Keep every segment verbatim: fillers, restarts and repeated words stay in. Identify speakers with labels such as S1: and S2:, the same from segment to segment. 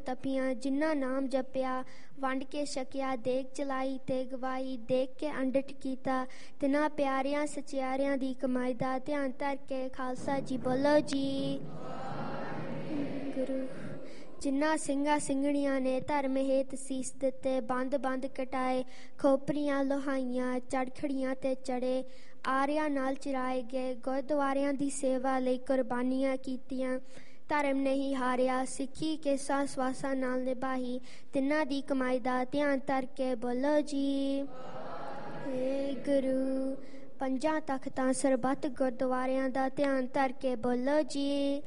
S1: ਤਪੀਆਂ, ਜਿਨ੍ਹਾਂ ਨਾਮ ਜਪਿਆ ਵੰਡ ਕੇ ਛਕਿਆ, ਦੇਗ ਚਲਾਈ ਤੇ ਗਵਾਈ, ਦੇਖ ਕੇ ਅੰਡਟ ਕੀਤਾ, ਤਿਨਾਂ ਪਿਆਰਿਆਂ ਸਚਿਆਰਿਆਂ ਦੀ ਕਮਾਈ ਦਾ ਧਿਆਨ ਧਰ ਕੇ ਖਾਲਸਾ ਜੀ ਬੋਲੋ ਜੀ। ਗੁਰੂ ਜਿਨ੍ਹਾਂ ਸਿੰਘਾਂ ਸਿੰਘਣੀਆਂ ਨੇ ਧਰਮ ਹੇਤ ਸੀਸ ਦਿੱਤੇ, ਬੰਦ ਬੰਦ ਕਟਾਏ, ਖੋਪਰੀਆਂ ਲੋਹਾਈਆਂ, ਚੜਖੜੀਆਂ ਤੇ ਚੜੇ, ਆਰਿਆਂ ਨਾਲ ਚਿਰਾਏ ਗਏ, ਗੁਰਦੁਆਰਿਆਂ ਦੀ ਸੇਵਾ ਲਈ ਕੁਰਬਾਨੀਆਂ ਕੀਤੀਆਂ, ਧਰਮ ਨਹੀਂ ਹਾਰਿਆ, ਸਿੱਖੀ ਕੇਸਾਂ ਸਵਾਸਾਂ ਨਾਲ ਨਿਭਾਈ, ਤਿੰਨਾਂ ਦੀ ਕਮਾਈ ਦਾ ਧਿਆਨ ਧਰ ਕੇ ਬੋਲੋ ਜੀ। ਹੇ ਗੁਰੂ ਪੰਜਾਂ ਤਖ਼ਤਾਂ ਸਰਬੱਤ ਗੁਰਦੁਆਰਿਆਂ ਦਾ ਧਿਆਨ ਧਰ ਕੇ ਬੋਲੋ ਜੀ।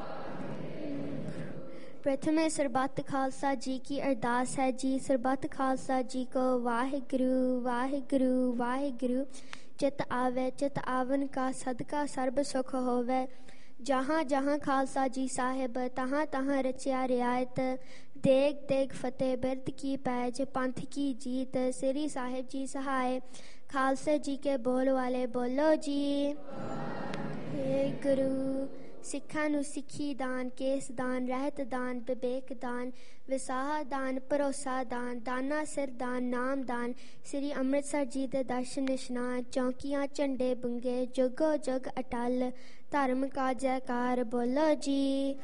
S1: प्रथमे सरबत खालसा जी की अरदास है जी। सरबत खालसा जी को वाहिगुरु वाहिगुरु वाहिगुरु। चित आवे चित आवन का सदका सर्ब सुख होवे। जहाँ जहाँ खालसा जी साहिब तहाँ तहाँ रचिया रियायत। देग देग फतेह बिरद की पैज पंथ की जीत। श्री साहिब जी सहाय खालसे जी के बोल वाले बोलो जी। हे गुरु सिखां नूं सिक्खी दान, केस दान, रहत दान, विवेक दान, विसाह दान, भरोसा दान, दाना सिर दान, नाम दान। श्री अमृतसर जी दे दर्शन इशनान, चौकियां झंडे बुंगे, जुगो जुग अटल, धर्म का जयकार बोलो जी।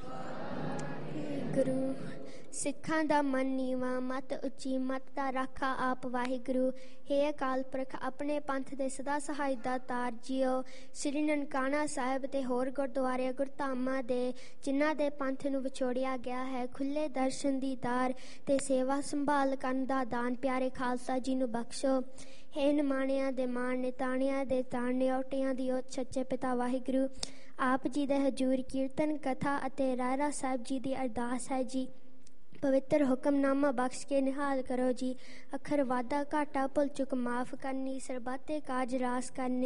S1: गुरु सिखां दा मन नीवा, मत उच्ची, मत दा राखा आप वाहिगुरु। हे अकाल पुरख अपने पंथ दे सदा सहाय दा तार जियो। श्री ननकाना साहिब ते होर गुरद्वारे गुरधामां दे जिन्हां दे पंथ नूं विछोड़िया गया है, खुले दर्शन दी दार ते सेवा संभाल करन दा दान प्यारे खालसा जी नूं बख्शो। हे निमाणियां दे मान, निताणियां दे ताण, निओटियां दी ओत सच्चे पिता वाहिगुरु। आप जी दे हजूर कीर्तन कथा अते रायरा साहिब जी दी अरदास है जी। पवित्र हुक्मनामा बख्श के निहाल करो जी। अखर वादा घाटा भुल चुक माफ़ करनी, सरबते काज रास करने।